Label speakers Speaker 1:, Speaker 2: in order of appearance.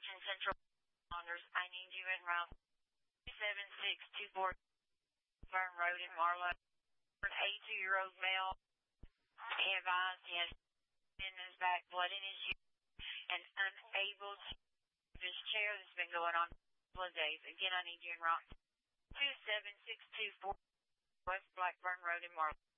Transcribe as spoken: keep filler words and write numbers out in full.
Speaker 1: Attention Central Responders, I need you en route two seven six two four Fern Road in Marlow. An eighty-two-year-old male, advised he has in his back, blood in his urine, and unable to move his chair. This has been going on for a couple of days. Again, I need you en route two seven six two four West Blackburn Road in Marlow.